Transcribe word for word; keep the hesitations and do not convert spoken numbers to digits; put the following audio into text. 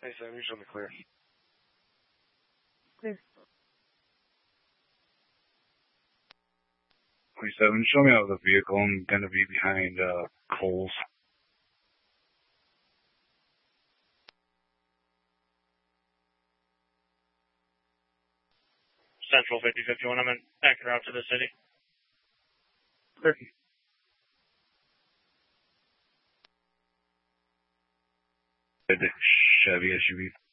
twenty-seven, you show me clear. Clear. twenty-seven, show me out of the vehicle. I'm going to be behind uh, Coles. Central fifty fifty-one, I'm in acting route to the city. Clear. Chevy S U V.